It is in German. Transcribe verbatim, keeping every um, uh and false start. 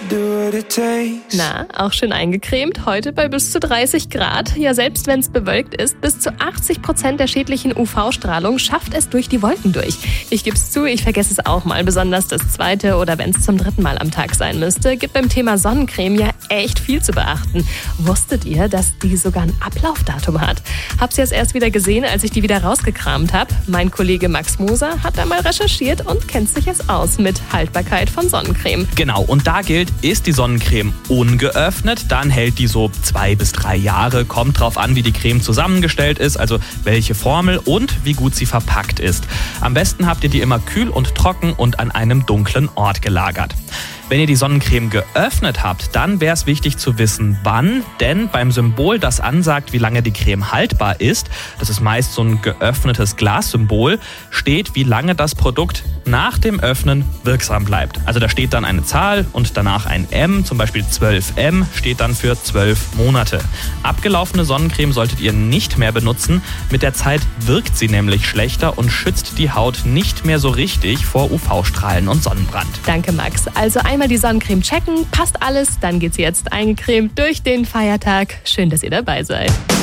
Na, auch schön eingecremt, heute bei bis zu dreißig Grad. Ja, selbst wenn es bewölkt ist, bis zu achtzig Prozent der schädlichen U V-Strahlung schafft es durch die Wolken durch. Ich geb's zu, ich vergesse es auch mal, besonders das zweite oder wenn es zum dritten Mal am Tag sein müsste. Gibt beim Thema Sonnencreme ja echt viel zu beachten. Wusstet ihr, dass die sogar ein Ablaufdatum hat? Hab's jetzt erst wieder gesehen, als ich die wieder rausgekramt habe. Mein Kollege Max Moser hat da mal recherchiert und kennt sich jetzt aus mit Haltbarkeit von Sonnencreme. Genau, und da gilt, ist die Sonnencreme ungeöffnet, dann hält die so zwei bis drei Jahre. Kommt drauf an, wie die Creme zusammengestellt ist, also welche Formel und wie gut sie verpackt ist. Am besten habt ihr die immer kühl und trocken und an einem dunklen Ort gelagert. Wenn ihr die Sonnencreme geöffnet habt, dann wäre es wichtig zu wissen, wann, denn beim Symbol, das ansagt, wie lange die Creme haltbar ist, das ist meist so ein geöffnetes Glassymbol, steht, wie lange das Produkt nach dem Öffnen wirksam bleibt. Also da steht dann eine Zahl und danach ein M, zum Beispiel zwölf M, steht dann für zwölf Monate. Abgelaufene Sonnencreme solltet ihr nicht mehr benutzen. Mit der Zeit wirkt sie nämlich schlechter und schützt die Haut nicht mehr so richtig vor U V-Strahlen und Sonnenbrand. Danke, Max. Also einmal die Sonnencreme checken, passt alles, dann geht's jetzt eingecremt durch den Feiertag. Schön, dass ihr dabei seid.